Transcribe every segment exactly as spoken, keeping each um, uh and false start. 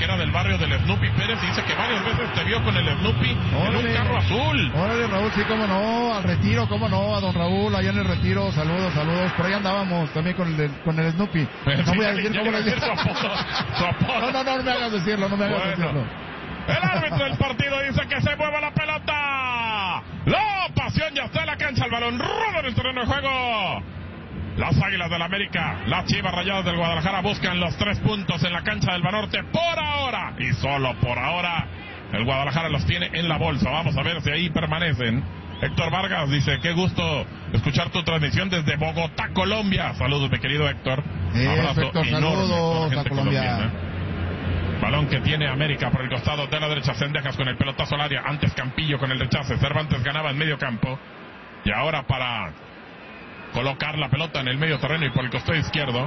que era del barrio del Snoopy Pérez y dice que varias veces te vio con el Snoopy órale, en un carro azul. Órale, Raúl, sí, cómo no, al retiro, cómo no, a don Raúl, allá en el retiro, saludos, saludos. Por ahí andábamos también con el, con el Snoopy. Pero no sí, voy a decir cómo le decir su apodo, su apodo. No, no, no, no me hagas decirlo, no me hagas bueno. decirlo. El árbitro del partido dice que se mueva la pelota. La pasión ya está en la cancha, el balón roda en el terreno de juego. Las Águilas del América, las Chivas Rayadas del Guadalajara buscan los tres puntos en la cancha del Banorte por ahora. Y solo por ahora, el Guadalajara los tiene en la bolsa. Vamos a ver si ahí permanecen. Héctor Vargas dice, qué gusto escuchar tu transmisión desde Bogotá, Colombia. Saludos, mi querido Héctor. Sí, Abrazo Héctor, enorme saludos a, a Colombia. Colombiana. Balón que tiene América por el costado de la derecha. Cendejas con el pelotazo al área. Antes Campillo con el rechace. Cervantes ganaba en medio campo. Y ahora para colocar la pelota en el medio terreno y por el costado izquierdo.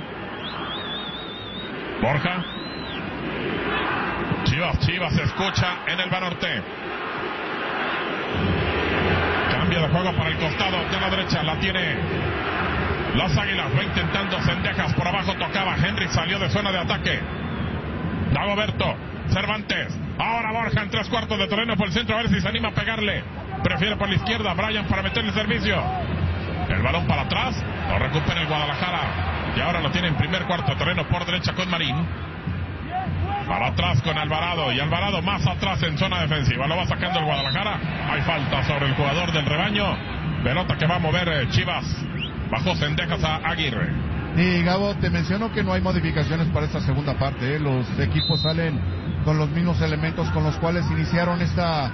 Borja. Chivas, Chivas se escucha en el Banorte. Cambio de juego para el costado de la derecha. La tiene las Águilas. Va intentando Cendejas. Por abajo tocaba. Henry salió de zona de ataque. Dagoberto, Cervantes, ahora Borja en tres cuartos de terreno por el centro, a ver si se anima a pegarle. Prefiere por la izquierda, Brian para meterle servicio. El balón para atrás, lo recupera el Guadalajara. Y ahora lo tiene en primer cuarto de terreno por derecha con Marín. Para atrás con Alvarado, y Alvarado más atrás en zona defensiva. Lo va sacando el Guadalajara. Hay falta sobre el jugador del rebaño. Pelota que va a mover Chivas. Bajó Cendejas a Aguirre. Y Gabo, te menciono que no hay modificaciones para esta segunda parte, ¿eh? Los equipos salen con los mismos elementos con los cuales iniciaron esta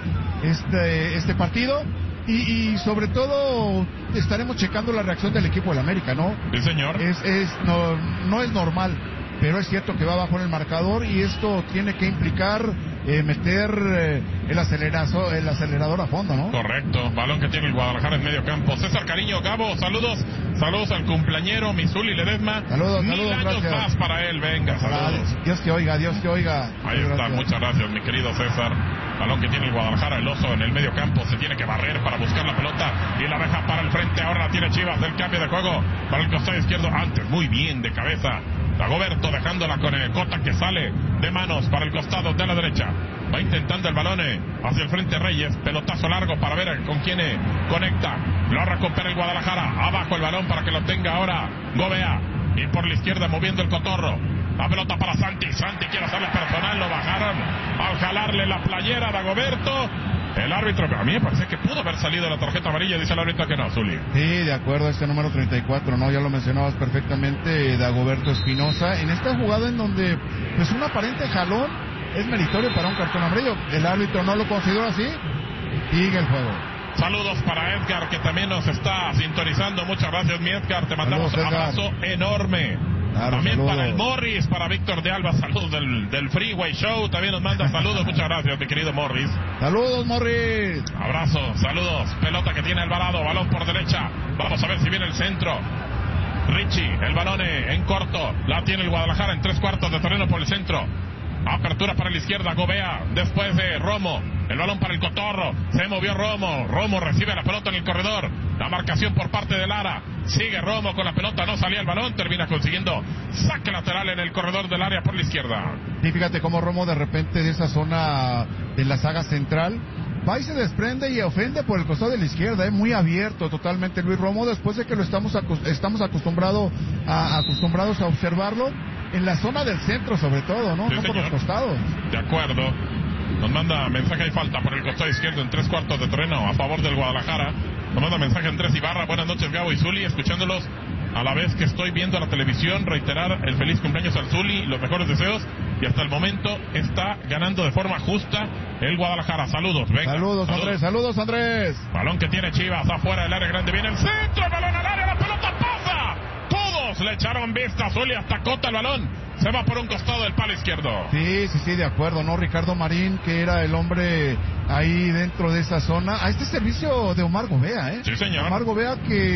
este este partido y, y sobre todo estaremos checando la reacción del equipo del América, ¿no? Sí, señor. Es, es no, no es normal, pero es cierto que va abajo en el marcador y esto tiene que implicar eh, meter eh, el, acelerazo, el acelerador a fondo, ¿no? Correcto, balón que tiene el Guadalajara en medio campo. César Cariño, Gabo, saludos, saludos al cumpleañero Misuli Ledesma. Saludos, Mil saludos, años gracias. Más para él, venga, saludos. Dios te oiga, Dios te oiga. Ahí está, gracias. Muchas gracias, mi querido César. Balón que tiene el Guadalajara, el oso en el medio campo, se tiene que barrer para buscar la pelota y la deja para el frente. Ahora la tiene Chivas del cambio de juego para el costado izquierdo. Antes, muy bien de cabeza. Dagoberto dejándola con el Cota que sale de manos para el costado de la derecha. Va intentando el balón hacia el frente Reyes. Pelotazo largo para ver con quién conecta. Lo recupera el Guadalajara. Abajo el balón para que lo tenga ahora Gobea. Y por la izquierda moviendo el cotorro. La pelota para Santi. Santi quiere hacerle personal. Lo bajaron al jalarle la playera a Dagoberto. El árbitro, a mí me parece que pudo haber salido la tarjeta amarilla, dice el árbitro que no, Zuli. Sí, de acuerdo, este número treinta y cuatro, ¿no? Ya lo mencionabas perfectamente, Dagoberto Espinosa. En esta jugada en donde, pues un aparente jalón es meritorio para un cartón amarillo. El árbitro no lo considera así, sigue el juego. Saludos para Edgar, que también nos está sintonizando. Muchas gracias, mi Edgar. Te mandamos un abrazo enorme. Claro, también saludos para el Morris, para Víctor de Alba, saludos del, del Freeway Show. También nos manda saludos. Muchas gracias, mi querido Morris. Saludos, Morris. Abrazo, saludos. Pelota que tiene Alvarado, balón por derecha. Vamos a ver si viene el centro. Richie, el balón en corto. La tiene el Guadalajara en tres cuartos de terreno por el centro. Apertura para la izquierda, Gobea, después de Romo, el balón para el Cotorro, se movió Romo, Romo recibe la pelota en el corredor, la marcación por parte de Lara, sigue Romo con la pelota, no salía el balón, termina consiguiendo saque lateral en el corredor del área por la izquierda. Y fíjate cómo Romo de repente de esa zona de la saga central va y se desprende y ofende por el costado de la izquierda, eh, muy abierto totalmente Luis Romo, después de que lo estamos acos- estamos acostumbrado a, acostumbrados a observarlo en la zona del centro sobre todo, ¿no? Sí, no por los costados. De acuerdo. Nos manda mensaje y falta por el costado izquierdo en tres cuartos de terreno a favor del Guadalajara. Nos manda mensaje Andrés Ibarra. Buenas noches, Gabo y Zuli, escuchándolos a la vez que estoy viendo la televisión. Reiterar el feliz cumpleaños al Zuli, los mejores deseos. Y hasta el momento está ganando de forma justa el Guadalajara. Saludos, venga. Saludos, saludos. Andrés, saludos, Andrés. Balón que tiene Chivas afuera del área grande. Viene el centro, el balón al área, la pelota pasa. Todos le echaron vista a Zuli, hasta Cota el balón. Se va por un costado del palo izquierdo. Sí, sí, sí, de acuerdo, ¿no? Ricardo Marín, que era el hombre ahí dentro de esa zona. A este servicio de Omar Gobea, ¿eh? Sí, señor. Omar Gobea que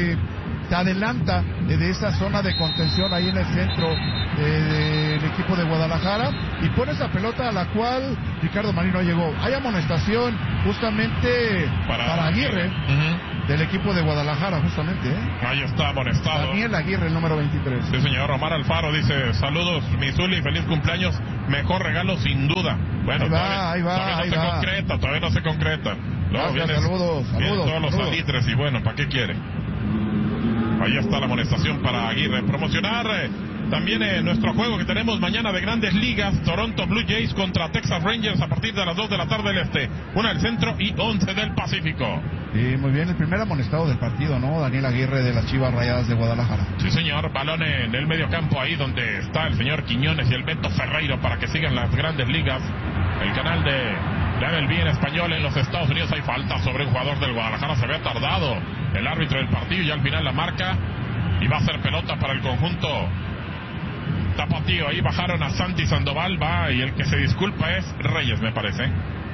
se adelanta de esa zona de contención ahí en el centro del equipo de Guadalajara y pone esa pelota a la cual Ricardo Marín no llegó. Hay amonestación justamente para, para Aguirre, uh-huh. del equipo de Guadalajara, justamente. ¿eh? Ahí está amonestado. Daniel Aguirre, el número veintitrés. Sí, señor. Omar Alfaro dice, saludos, mi Zuli, feliz cumpleaños, mejor regalo sin duda. Bueno, ahí va, todavía, ahí va, todavía no ahí se va. concreta, todavía no se concreta. Luego Gracias, vienes, saludos, vienen saludos. todos los saludos. salitres y bueno, ¿para qué quiere? Ahí está la amonestación para Aguirre. Promocionar eh, también eh, nuestro juego que tenemos mañana de Grandes Ligas. Toronto Blue Jays contra Texas Rangers a partir de las dos de la tarde del este. Una del centro y once del Pacífico. Sí, muy bien. El primer amonestado del partido, ¿no? Daniel Aguirre de las Chivas Rayadas de Guadalajara. Sí, señor. Balón en el medio campo ahí donde está el señor Quiñones y el Beto Ferreiro para que sigan las Grandes Ligas. El canal de la M L B en español en los Estados Unidos. Hay falta sobre un jugador del Guadalajara. Se ve tardado el árbitro del partido y al final la marca. Y va a ser pelota para el conjunto tapatío. Ahí bajaron a Santi Sandoval. Va y el que se disculpa es Reyes, me parece.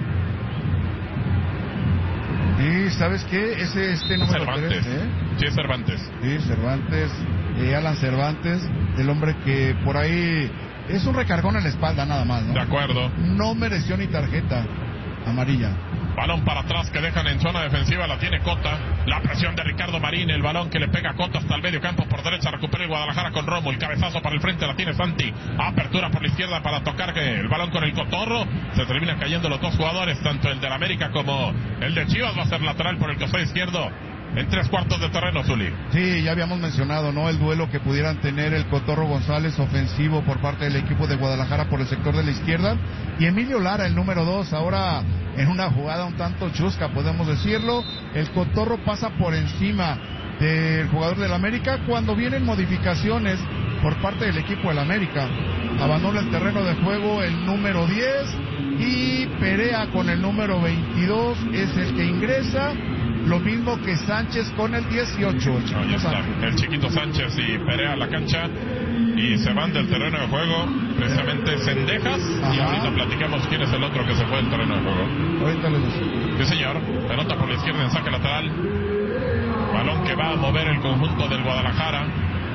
Y ¿sabes qué? Ese este número Cervantes. tres, ¿eh? Sí, es Cervantes. Sí, Cervantes. Eh, Alan Cervantes. El hombre que por ahí es un recargón en la espalda nada más, ¿no? De acuerdo. No mereció ni tarjeta amarilla. Balón para atrás que dejan en zona defensiva, la tiene Cota. La presión de Ricardo Marín, el balón que le pega a Cota hasta el medio campo por derecha, recupera el Guadalajara con Romo, el cabezazo para el frente, la tiene Santi. Apertura por la izquierda para tocar el balón con el Cotorro. Se terminan cayendo los dos jugadores, tanto el del América como el de Chivas. Va a ser lateral por el costado izquierdo. En tres cuartos de terreno, Zuli. Sí, ya habíamos mencionado, ¿no? El duelo que pudieran tener el Cotorro González ofensivo por parte del equipo de Guadalajara por el sector de la izquierda. Y Emilio Lara, el número dos, ahora en una jugada un tanto chusca, podemos decirlo. El Cotorro pasa por encima del jugador del América cuando vienen modificaciones por parte del equipo del América. Abandona el terreno de juego el número diez y Perea con el número veintidós es el que ingresa. Lo mismo que Sánchez con el dieciocho. El Ahí está, Sánchez. El chiquito Sánchez y Perea a la cancha. Y se van del terreno de juego precisamente Cendejas. Ajá. Y ahorita platicamos quién es el otro que se fue del terreno de juego. Ahorita les digo. Sí, señor. Pelota por la izquierda en saque lateral. Balón que va a mover el conjunto del Guadalajara.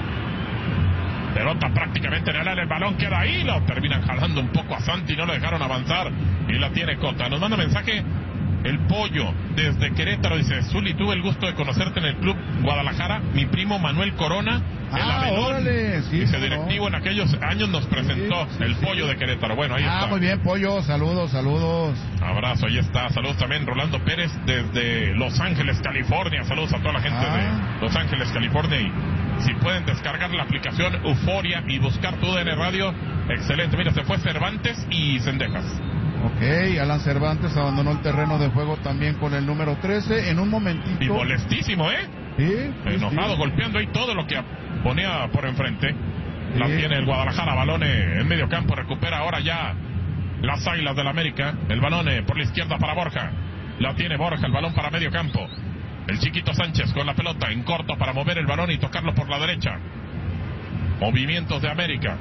Pelota prácticamente en el área. El balón queda ahí. Lo terminan jalando un poco a Santi. No lo dejaron avanzar. Y la tiene Cota. Nos manda mensaje el Pollo desde Querétaro. Dice: Zuli, tuve el gusto de conocerte en el club Guadalajara. Mi primo Manuel Corona. Ah, órale, sí. Dice, directivo no. En aquellos años nos presentó sí, sí, el Pollo sí. de Querétaro. Bueno, ahí ah, está. Ah, muy bien, Pollo. Saludos, saludos. Abrazo, ahí está. Saludos también Rolando Pérez desde Los Ángeles, California. Saludos a toda la gente ah. de Los Ángeles, California. Y si pueden descargar la aplicación Euforia y buscar tu D N Radio, excelente. Mira, se fue Cervantes y Cendejas. Ok, Alan Cervantes abandonó el terreno de juego también con el número trece en un momentito. Y molestísimo, ¿eh? Sí. Enojado, sí. golpeando ahí todo lo que ponía por enfrente. Sí. La tiene el Guadalajara, balón en medio campo, recupera ahora ya las Águilas del América. El balón por la izquierda para Borja. La tiene Borja, el balón para medio campo. El chiquito Sánchez con la pelota en corto para mover el balón y tocarlo por la derecha. Movimientos de América.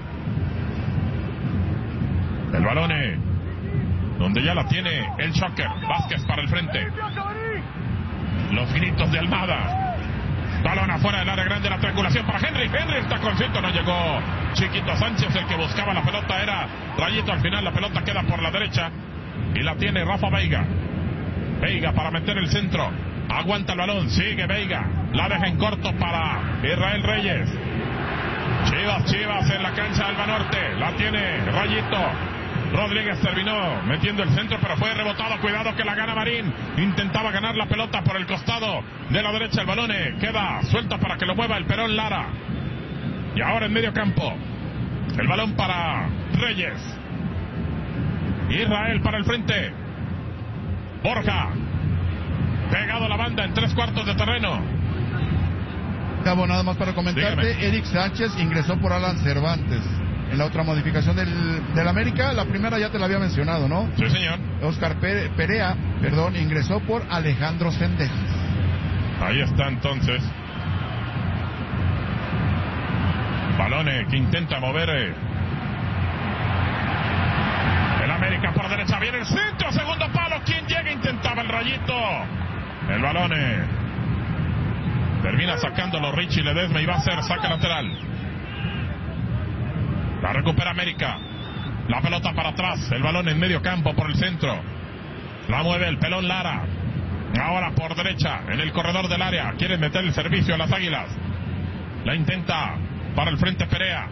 El balón donde ya la tiene el Shocker. Vázquez para el frente. Los finitos de Almada. Balón afuera del área grande, la triangulación para Henry. Henry está consciente, no llegó Chiquito Sánchez. El que buscaba la pelota era Rayito. Al final la pelota queda por la derecha y la tiene Rafa Veiga. Veiga para meter el centro. Aguanta el balón, sigue Veiga. La deja en corto para Israel Reyes. Chivas, Chivas en la cancha del Banorte. La tiene Rayito. Rodríguez terminó metiendo el centro, pero fue rebotado. Cuidado que la gana Marín. Intentaba ganar la pelota por el costado de la derecha. El balón queda suelto para que lo mueva el Perón Lara. Y ahora en medio campo. El balón para Reyes. Israel para el frente. Borja. Pegado a la banda en tres cuartos de terreno. Cabo, nada más para comentarte. Dígame. Eric Sánchez ingresó por Alan Cervantes. En la otra modificación del, del América, la primera ya te la había mencionado, ¿no? Sí, señor. Oscar Perea, perdón, ingresó por Alejandro Cendejas. Ahí está entonces. Balones que intenta mover el América por derecha. Viene el centro, segundo palo. ¿Quién llega? Intentaba el Rayito. El balón Termina sacándolo Richie Ledesma y va a ser saque lateral. La recupera América. La pelota para atrás. El balón en medio campo por el centro. La mueve el pelón Lara. Ahora por derecha en el corredor del área. Quiere meter el servicio a las Águilas. La intenta para el frente Perea.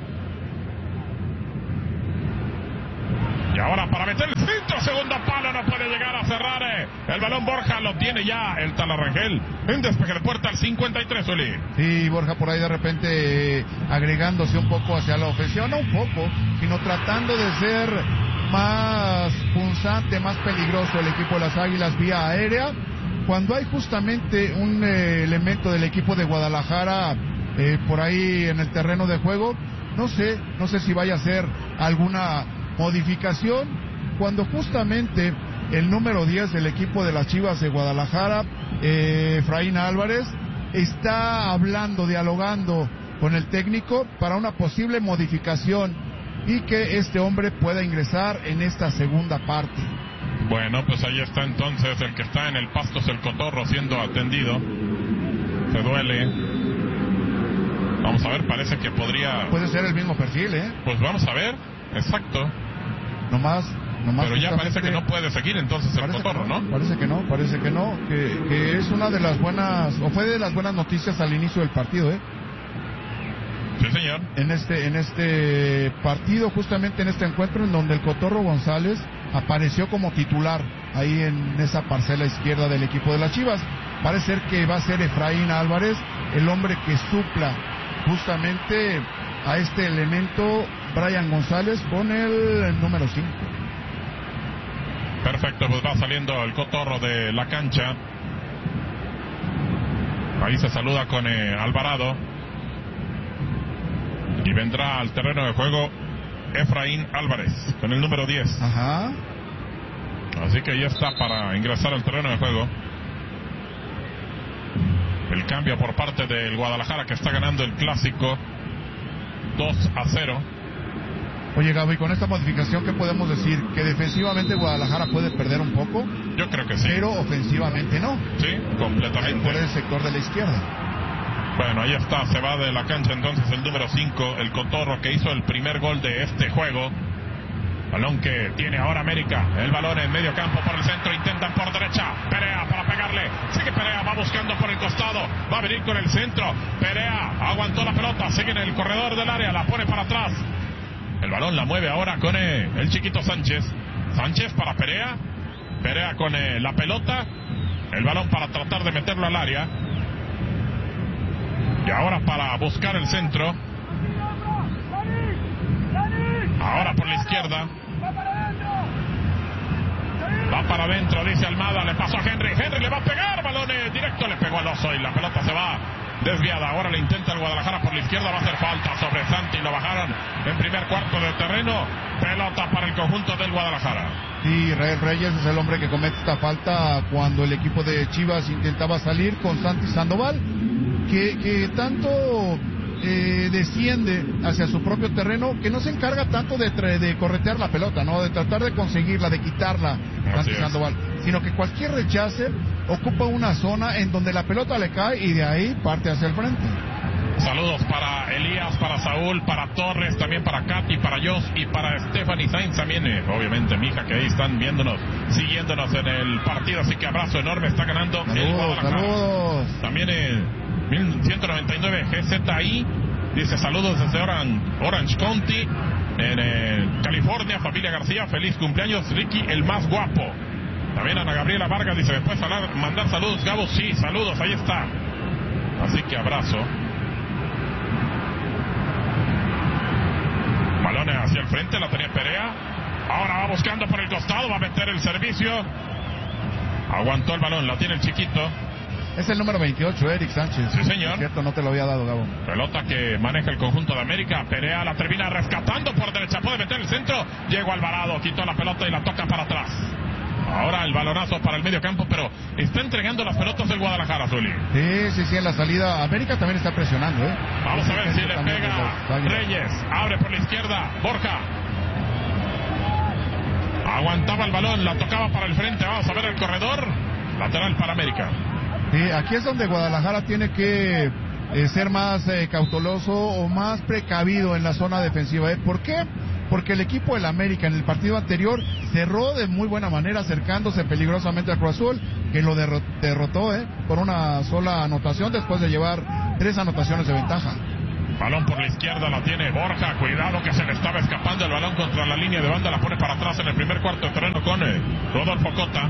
Y ahora para meter el centro, segundo palo, no puede llegar a cerrar eh. el balón. Borja lo tiene ya el Talarrangel en despeje de puerta al cincuenta y tres, Uli. Sí, Borja por ahí de repente eh, agregándose un poco hacia la ofensiva, no un poco, sino tratando de ser más punzante, más peligroso el equipo de las Águilas vía aérea, cuando hay justamente un eh, elemento del equipo de Guadalajara eh, por ahí en el terreno de juego. No sé, no sé si vaya a ser alguna modificación cuando justamente el número diez del equipo de las Chivas de Guadalajara, eh, Efraín Álvarez, está hablando, dialogando con el técnico para una posible modificación y que este hombre pueda ingresar en esta segunda parte. Bueno, pues ahí está entonces el que está en el pasto, es el Cotorro siendo atendido. Se duele. Vamos a ver, parece que podría... Puede ser el mismo perfil, ¿eh? Pues vamos a ver, exacto. Nomás, nomás Pero ya parece que no puede seguir entonces el Cotorro, no, ¿no? Parece que no, parece que no, que, que es una de las buenas, o fue de las buenas noticias al inicio del partido, ¿eh? Sí, señor. En este, en este partido, justamente en este encuentro en donde el Cotorro González apareció como titular ahí en esa parcela izquierda del equipo de las Chivas. Parece ser que va a ser Efraín Álvarez el hombre que supla justamente a este elemento Brian González con el número cinco. Perfecto, pues va saliendo el Cotorro de la cancha. Ahí se saluda con eh, Alvarado. Y vendrá al terreno de juego Efraín Álvarez con el número diez. Ajá. Así que ya está para ingresar al terreno de juego. El cambio por parte del Guadalajara, que está ganando el clásico dos a cero. Oye, Gabo, y con esta modificación, ¿qué podemos decir? ¿Que defensivamente Guadalajara puede perder un poco? Yo creo que sí. Pero ofensivamente no. Sí, completamente. Por el sector de la izquierda. Bueno, ahí está, se va de la cancha entonces el número cinco, el Cotorro, que hizo el primer gol de este juego. Balón que tiene ahora América, el balón en medio campo por el centro, intentan por derecha, Perea para pegarle, sigue Perea, va buscando por el costado, va a venir con el centro, Perea aguantó la pelota, sigue en el corredor del área, la pone para atrás, el balón la mueve ahora con eh, el chiquito Sánchez, Sánchez para Perea, Perea con eh, la pelota, el balón para tratar de meterlo al área, y ahora para buscar el centro, ahora por la izquierda, va para adentro, dice Almada, le pasó a Henry, Henry le va a pegar, balón directo, le pegó al oso y la pelota se va desviada. Ahora le intenta el Guadalajara por la izquierda, va a hacer falta sobre Santi, lo bajaron en primer cuarto de terreno, pelota para el conjunto del Guadalajara. Sí, Israel Reyes es el hombre que comete esta falta cuando el equipo de Chivas intentaba salir con Santi Sandoval, que, que tanto eh, desciende hacia su propio terreno, que no se encarga tanto de, de corretear la pelota, no, de tratar de conseguirla, de quitarla, Santi Sandoval, sino que cualquier rechace ocupa una zona en donde la pelota le cae y de ahí parte hacia el frente. Saludos para Elías, para Saúl, para Torres, también para Katy, para Jos y para Stephanie Sainz también, eh, obviamente mi hija, que ahí están viéndonos, siguiéndonos en el partido, así que abrazo enorme, está ganando saludos, el Guadalajara. Saludos. También el mil ciento noventa y nueve G Z I dice saludos desde Orange, Orange County en eh, California, familia García, feliz cumpleaños Ricky, el más guapo. También Ana Gabriela Vargas dice, ¿me puedes hablar, mandar saludos, Gabo? Sí, saludos, ahí está. Así que abrazo. Balones hacia el frente, la tenía Perea. Ahora va buscando por el costado, va a meter el servicio. Aguantó el balón, la tiene el chiquito. Es el número veintiocho, Eric Sánchez. Sí, señor. Es cierto, no te lo había dado, Gabo. Pelota que maneja el conjunto de América. Perea la termina rescatando por derecha. Puede meter el centro. Llegó Alvarado, quitó la pelota y la toca para atrás. Ahora el balonazo para el medio campo, pero está entregando las pelotas del Guadalajara, Zuli. Sí, sí, sí, en la salida. América también está presionando, ¿eh? Vamos a ver si le pega Reyes. Abre por la izquierda. Borja. Aguantaba el balón, la tocaba para el frente. Vamos a ver el corredor. Lateral para América. Sí, aquí es donde Guadalajara tiene que eh, ser más eh, cauteloso o más precavido en la zona defensiva. ¿eh? ¿Por qué? Porque el equipo del América en el partido anterior cerró de muy buena manera, acercándose peligrosamente al Cruz Azul, que lo derro- derrotó ¿eh? por una sola anotación después de llevar tres anotaciones de ventaja. Balón por la izquierda, la tiene Borja, cuidado que se le estaba escapando el balón contra la línea de banda, la pone para atrás en el primer cuarto de terreno con eh, Rodolfo Cota.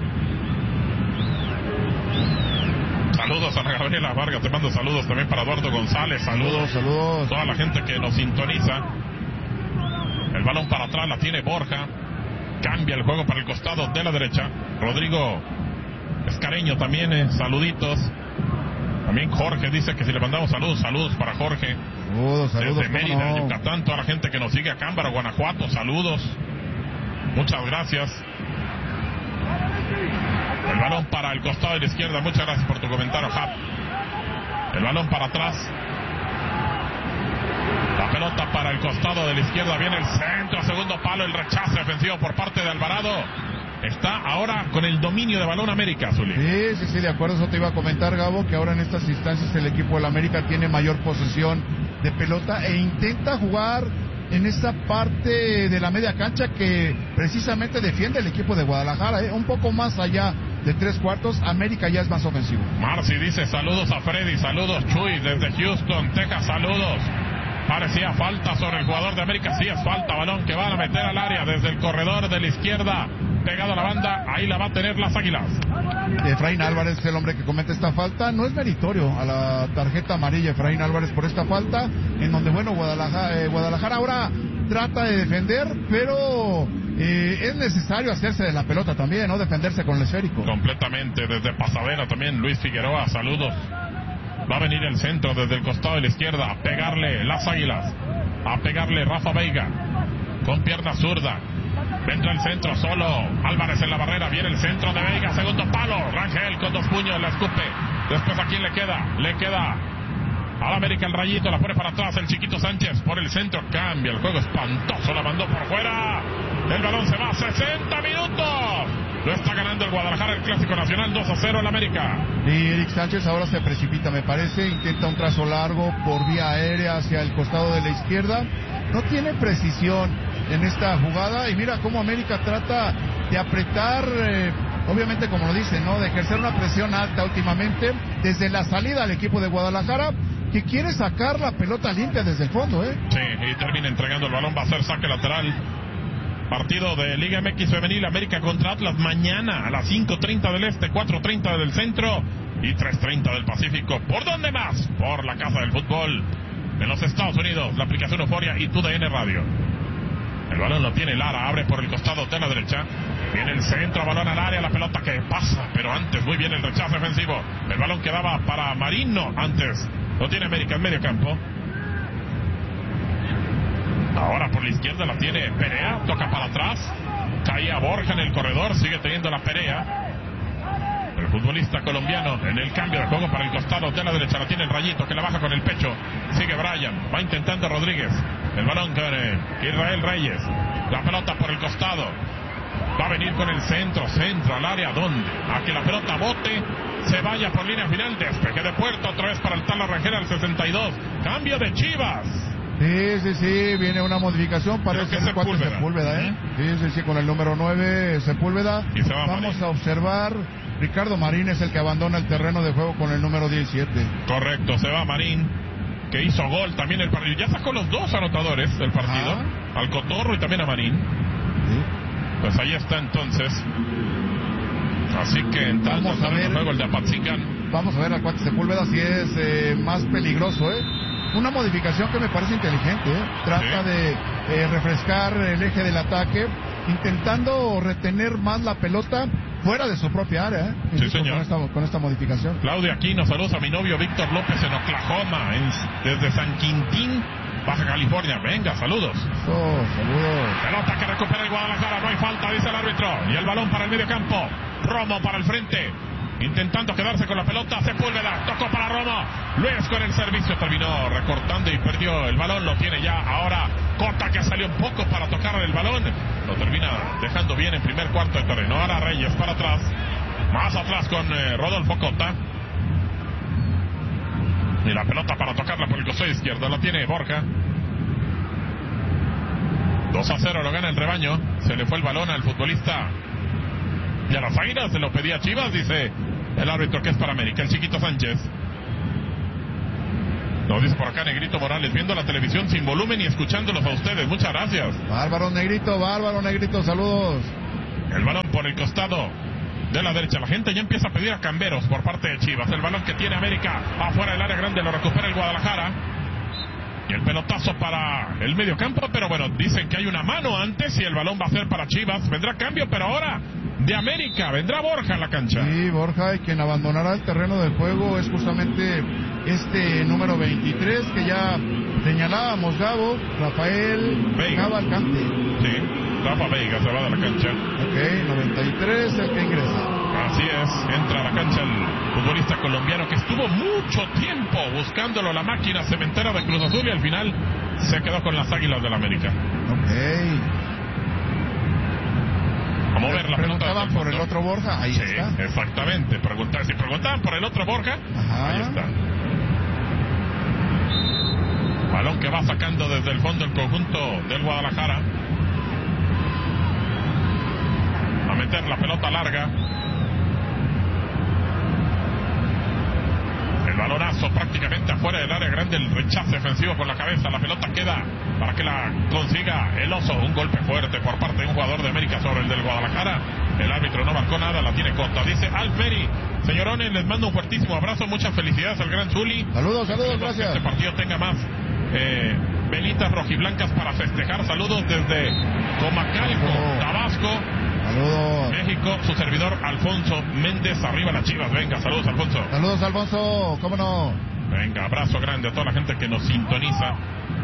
Saludos a Ana Gabriela Vargas, te mando saludos también para Eduardo González, saludos, saludos. Toda la gente que nos sintoniza. El balón para atrás, la tiene Borja, cambia el juego para el costado de la derecha. Rodrigo Escareño también, eh, saluditos. También Jorge dice que si le mandamos saludos, saludos para Jorge. Saludos, saludos. Desde Mérida, no? Yucatán, toda la gente que nos sigue a Cámbaro, Guanajuato, saludos. Muchas gracias. El balón para el costado de la izquierda, muchas gracias por tu comentario, Jap. El balón para atrás. La pelota para el costado de la izquierda, viene el centro, segundo palo, el rechazo defensivo por parte de Alvarado. Está ahora con el dominio de balón América, Zuli. Sí, sí, sí, de acuerdo, eso te iba a comentar, Gabo, que ahora en estas instancias el equipo del América tiene mayor posesión de pelota e intenta jugar en esa parte de la media cancha que precisamente defiende el equipo de Guadalajara, ¿eh? Un poco más allá de tres cuartos, América ya es más ofensivo. Marci dice saludos a Freddy, saludos Chuy desde Houston, Texas, saludos. Parecía falta sobre el jugador de América, sí es falta, balón que van a meter al área desde el corredor de la izquierda, pegado a la banda, ahí la va a tener las Águilas. Efraín Álvarez es el hombre que comete esta falta, no es meritorio a la tarjeta amarilla Efraín Álvarez por esta falta, en donde bueno, Guadalajara, eh, Guadalajara ahora trata de defender, pero eh, es necesario hacerse de la pelota también, ¿no? Defenderse con el esférico. Completamente, desde Pasadena también, Luis Figueroa, saludos. Va a venir el centro desde el costado de la izquierda, a pegarle las Águilas, a pegarle Rafa Veiga, con pierna zurda. Vendrá el centro solo, Álvarez en la barrera, viene el centro de Veiga, segundo palo, Rangel con dos puños, la escupe. Después a quién le queda, le queda al América el rayito, la pone para atrás el chiquito Sánchez, por el centro, cambia el juego, espantoso, la mandó por fuera. El balón se va, sesenta minutos. Lo está ganando el Guadalajara, el Clásico Nacional, dos a cero el América. Y Eric Sánchez ahora se precipita, me parece, intenta un trazo largo por vía aérea hacia el costado de la izquierda. No tiene precisión en esta jugada y mira cómo América trata de apretar, eh, obviamente como lo dicen, ¿no? De ejercer una presión alta últimamente desde la salida al equipo de Guadalajara, que quiere sacar la pelota limpia desde el fondo, ¿eh? Sí, y termina entregando el balón, va a ser saque lateral. Partido de Liga M X Femenil, América contra Atlas mañana a las cinco treinta del Este, cuatro treinta del Centro y tres treinta del Pacífico. ¿Por dónde más? Por la Casa del Fútbol en los Estados Unidos, la aplicación Euforia y T U D N Radio. El balón lo tiene Lara, abre por el costado de la derecha. Viene el centro, balón al área, la pelota que pasa, pero antes muy bien el rechazo defensivo. El balón quedaba para Marino, antes lo tiene América en medio campo. Ahora por la izquierda la tiene Perea, toca para atrás, caía Borja en el corredor, sigue teniendo la Perea. El futbolista colombiano en el cambio de juego para el costado de la derecha, la tiene el rayito que la baja con el pecho, sigue Brian, va intentando Rodríguez, el balón con eh, Israel Reyes, la pelota por el costado, va a venir con el centro, centro al área, ¿dónde? A que la pelota bote, se vaya por línea final, despeje de puerta, otra vez para el Tala Rangel al sesenta y dos, cambio de Chivas. Sí, sí, sí, viene una modificación, parece que Sepúlveda, Sepúlveda, ¿eh? Sí, sí, sí, con el número nueve, Sepúlveda. Y se va Vamos Marín. a observar, Ricardo Marín es el que abandona el terreno de juego con el número diecisiete. Correcto, se va Marín, que hizo gol también el partido. Ya sacó los dos anotadores del partido, ah. al Cotorro y también a Marín. Sí. Pues ahí está entonces. Así que entrando Vamos a ver. el juego el de Apatzingán. Vamos a ver a Cuate Sepúlveda si es eh, más peligroso, ¿eh? Una modificación que me parece inteligente, ¿eh? Trata ¿Sí? de eh, refrescar el eje del ataque, intentando retener más la pelota fuera de su propia área, ¿eh? Sí, señor. Con esta, con esta modificación. Claudia Aquino, saludos a mi novio Víctor López en Oklahoma, en, desde San Quintín, Baja California. Venga, saludos. Oh, saludos. Pelota que recupera el Guadalajara, no hay falta, dice el árbitro. Y el balón para el medio campo. Romo para el frente, intentando quedarse con la pelota. Sepúlveda, tocó para Romo. Luis con el servicio terminó recortando y perdió el balón. Lo tiene ya ahora Cota, que salió un poco para tocar el balón. Lo termina dejando bien en primer cuarto de terreno. Ahora Reyes para atrás, más atrás con eh, Rodolfo Cota. Y la pelota para tocarla por el costado izquierdo la tiene Borja. dos a cero lo gana el rebaño. Se le fue el balón al futbolista y a las Águilas. Se lo pedía Chivas, dice el árbitro, que es para América, el Chiquito Sánchez. Nos dice por acá Negrito Morales, viendo la televisión sin volumen y escuchándolos a ustedes. Muchas gracias. Bárbaro Negrito, bárbaro Negrito, saludos. El balón por el costado de la derecha. La gente ya empieza a pedir a camberos por parte de Chivas. El balón que tiene América afuera del área grande lo recupera el Guadalajara. Y el pelotazo para el medio campo, pero bueno, dicen que hay una mano antes y el balón va a ser para Chivas. Vendrá cambio, pero ahora de América, vendrá Borja a la cancha. Sí, Borja, y quien abandonará el terreno del juego es justamente este número veintitrés que ya señalábamos, Gabo, Rafael Veiga. Cavalcante. Sí, Rafa Veiga se va de la cancha. Ok, noventa y tres el que ingresa. Así es, entra a la cancha el futbolista colombiano que estuvo mucho tiempo buscándolo la máquina cementera de Cruz Azul y al final se quedó con las Águilas del América. Ok. A mover la pelota. Preguntaban por el otro Borja, ahí sí, está. Exactamente, preguntaban, si preguntaban por el otro Borja, Ajá. ahí está. Balón que va sacando desde el fondo el conjunto del Guadalajara. A meter la pelota larga. El balonazo prácticamente afuera del área grande, el rechazo defensivo con la cabeza, la pelota queda para que la consiga el Oso. Un golpe fuerte por parte de un jugador de América sobre el del Guadalajara. El árbitro no marcó nada, la tiene corta. Dice Alferi, señorones, les mando un fuertísimo abrazo, muchas felicidades al gran Zuli. Saludos, saludos, gracias. Que este partido tenga más eh, velitas rojiblancas para festejar. Saludos desde Comacalco, Oh. Tabasco, Saludos. México. Su servidor Alfonso Méndez, arriba las Chivas. Venga, saludos, Alfonso. Saludos, Alfonso, cómo no. Venga, abrazo grande a toda la gente que nos sintoniza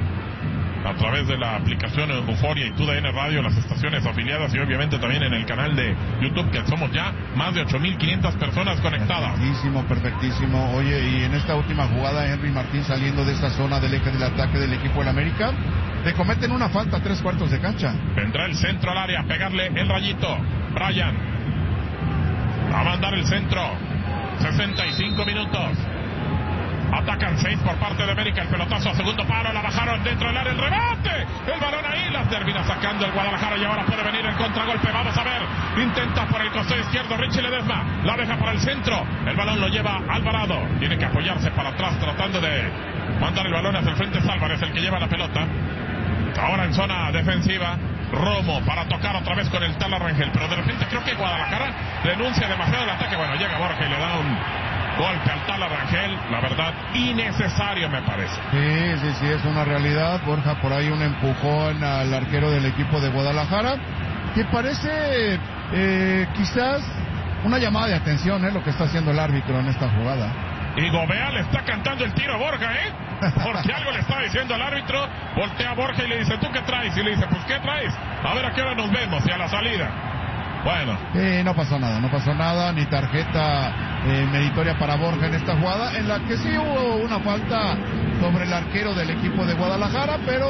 a través de la aplicación Euforia y T U D N Radio, las estaciones afiliadas y obviamente también en el canal de YouTube, que somos ya más de ocho mil quinientas personas conectadas. Perfectísimo, perfectísimo. Oye, y en esta última jugada, Henry Martín saliendo de esa zona del eje del ataque del equipo del América, le cometen una falta a tres cuartos de cancha. Vendrá el centro al área, pegarle el rayito. Brian va a mandar el centro. sesenta y cinco minutos. Atacan seis por parte de América. El pelotazo a segundo palo. La bajaron dentro del área. El rebate. El balón ahí. Las termina sacando el Guadalajara. Y ahora puede venir el contragolpe. Vamos a ver. Intenta por el costado izquierdo Richie Ledesma. La deja para el centro. El balón lo lleva Alvarado. Tiene que apoyarse para atrás tratando de mandar el balón hacia el frente. Es Álvarez el que lleva la pelota. Ahora en zona defensiva. Romo para tocar otra vez con el Tala Rangel. Pero de repente creo que Guadalajara renuncia demasiado al ataque. Bueno, llega Borja y le da un golpe al Tala Rangel, la verdad, innecesario me parece. Sí, sí, sí, es una realidad. Borja por ahí un empujón al arquero del equipo de Guadalajara, que parece eh, quizás una llamada de atención, ¿eh? Lo que está haciendo el árbitro en esta jugada. Y Gobea le está cantando el tiro a Borja, ¿eh? Porque algo le está diciendo al árbitro. Voltea a Borja y le dice, ¿tú qué traes? Y le dice, pues ¿qué traes? A ver a qué hora nos vemos y a la salida. Bueno. Eh, no pasó nada, no pasó nada, ni tarjeta eh, meritoria para Borja en esta jugada, en la que sí hubo una falta sobre el arquero del equipo de Guadalajara, pero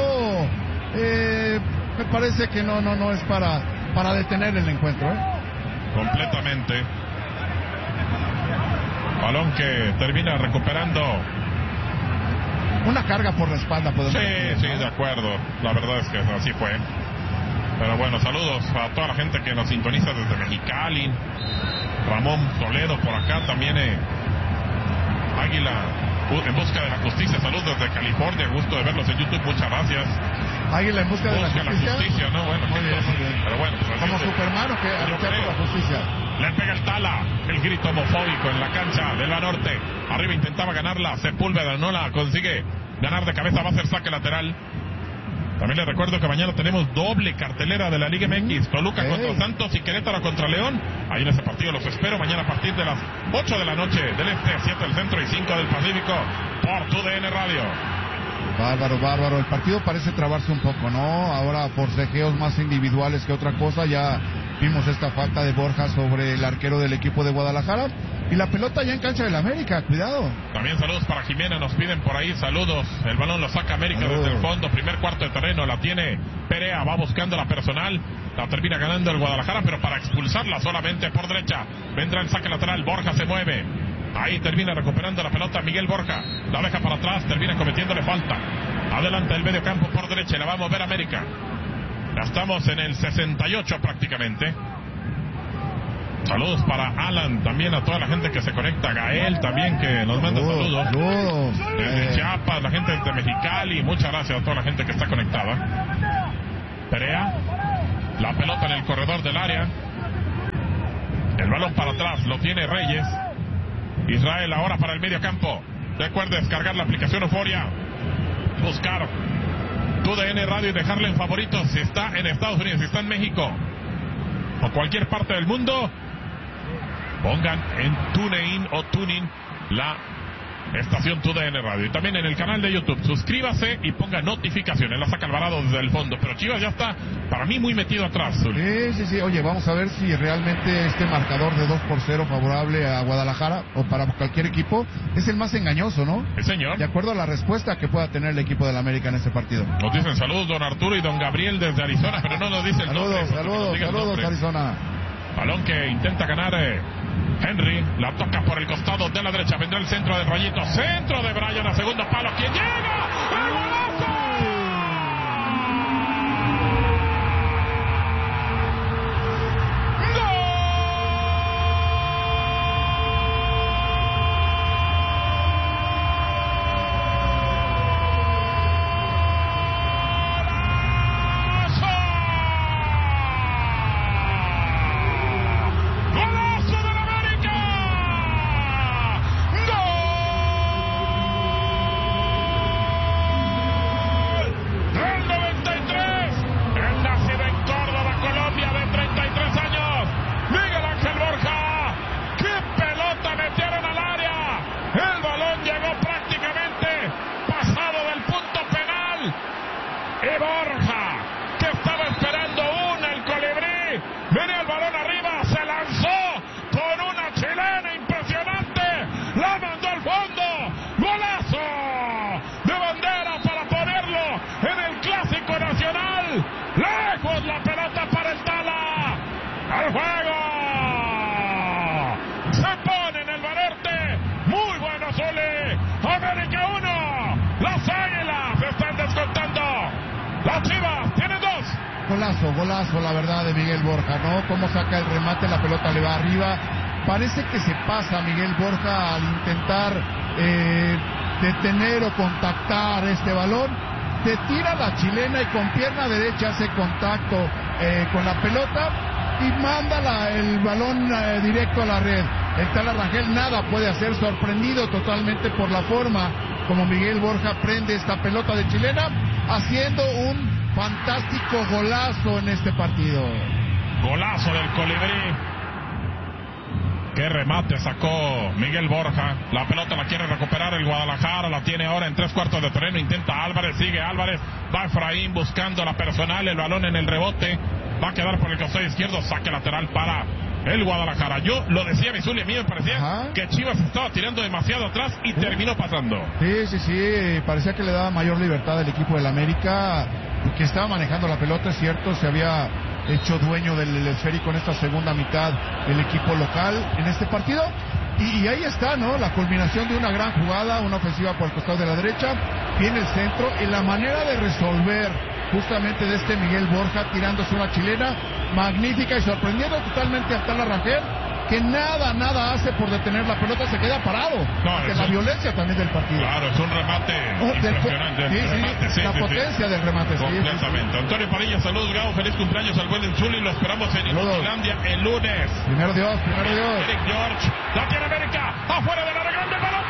eh, me parece que no, no, no es para, para detener el encuentro, ¿eh? Completamente. Balón que termina recuperando. Una carga por la espalda, podemos Sí, decir, sí, ¿no? de acuerdo. La verdad es que así fue. Pero bueno, saludos a toda la gente que nos sintoniza desde Mexicali. Ramón Toledo por acá también. Eh, Águila en busca de la justicia. Saludos desde California. Gusto de verlos en YouTube. Muchas gracias. Águila en busca de la Busca la justicia. justicia, ¿no? Bueno, Muy bien, muy bien. pero bueno, pues así Como es. Superman, ¿o qué? A Yo luchar por creo. la justicia. Le pega el Tala, el grito homofóbico en la cancha del Banorte. Arriba intentaba ganarla Sepúlveda, no la consigue ganar de cabeza, va a ser saque lateral. También les recuerdo que mañana tenemos doble cartelera de la Liga M X. Toluca Hey. contra Santos y Querétaro contra León. Ahí en ese partido los espero mañana a partir de las ocho de la noche del Este, siete del Centro y cinco del Pacífico por T U D N Radio. Bárbaro, bárbaro. El partido parece trabarse un poco, ¿no? Ahora forcejeos más individuales que otra cosa. Ya vimos esta falta de Borja sobre el arquero del equipo de Guadalajara. Y la pelota ya en cancha del América, cuidado. También saludos para Jimena, nos piden por ahí saludos. El balón lo saca América Saludos. desde el fondo, primer cuarto de terreno, la tiene Perea, va buscando la personal, la termina ganando el Guadalajara, pero para expulsarla solamente por derecha. Vendrá el saque lateral, Borja se mueve. Ahí termina recuperando la pelota Miguel Borja. La deja para atrás, termina cometiéndole falta. Adelante el medio campo por derecha, la va a mover América. Ya estamos en el sesenta y ocho prácticamente. Saludos para Alan, también a toda la gente que se conecta, Gael también que nos manda saludos, saludos. Desde Chiapas, la gente de Mexicali, muchas gracias a toda la gente que está conectada. Perea, la pelota en el corredor del área, el balón para atrás, lo tiene Reyes. Israel ahora para el medio campo. Recuerde descargar la aplicación Euforia, buscar Tu D N Radio y dejarle en favoritos si está en Estados Unidos, si está en México o cualquier parte del mundo. Pongan en TuneIn o Tuning la estación Tu D N Radio. Y también en el canal de YouTube. Suscríbase y ponga notificaciones. La saca Alvarado desde el fondo. Pero Chivas ya está, para mí, muy metido atrás. Sí, sí, sí. Oye, vamos a ver si realmente este marcador de dos por cero favorable a Guadalajara o para cualquier equipo es el más engañoso, ¿no? Sí, señor. De acuerdo a la respuesta que pueda tener el equipo del América en este partido. Nos dicen saludos don Arturo y don Gabriel desde Arizona, pero no nos dicen saludos, nombre. Saludos, saludos, saludos, Arizona. Balón que intenta ganar eh, Henry, la toca por el costado de la derecha, vendrá el centro del Rayito, centro de Brian a segundo palo, ¿quién llega? ¡El golazo! Golazo, golazo, la verdad, de Miguel Borja, ¿no? Cómo saca el remate, la pelota le va arriba. Parece que se pasa Miguel Borja al intentar eh, detener o contactar este balón. Te tira la chilena y con pierna derecha hace contacto eh, con la pelota y manda la, el balón eh, directo a la red. El tal Rangel nada puede hacer, sorprendido totalmente por la forma como Miguel Borja prende esta pelota de chilena, haciendo un fantástico golazo en este partido. Golazo del Colibrí. Qué remate sacó Miguel Borja. La pelota la quiere recuperar el Guadalajara. La tiene ahora en tres cuartos de terreno. Intenta Álvarez, sigue Álvarez. Va Efraín buscando la personal. El balón en el rebote. Va a quedar por el costado izquierdo. Saque lateral para el Guadalajara. Yo lo decía, Bizuli, a mí me parecía Ajá. que Chivas estaba tirando demasiado atrás y sí. terminó pasando. Sí, sí, sí. Parecía que le daba mayor libertad al equipo del América, que estaba manejando la pelota, es cierto. Se había hecho dueño del esférico en esta segunda mitad el equipo local en este partido. Y, y ahí está, ¿no? La culminación de una gran jugada, una ofensiva por el costado de la derecha, viene el centro y la manera de resolver justamente de este Miguel Borja tirándose una chilena magnífica y sorprendiendo totalmente a Tala Rangel, que nada, nada hace por detener la pelota, se queda parado. No, ante la un... violencia también del partido. Claro, es un remate oh, impresionante. Sí, sí, remate, sí, la sí, potencia sí. del remate. Completamente. Sí, sí. Antonio Padilla, saludos, Gabo, feliz cumpleaños al buen Zuli, lo esperamos en Inutilandia el lunes. Primero Dios, primero Dios. Eric George, la tiene América, afuera de la grande balón.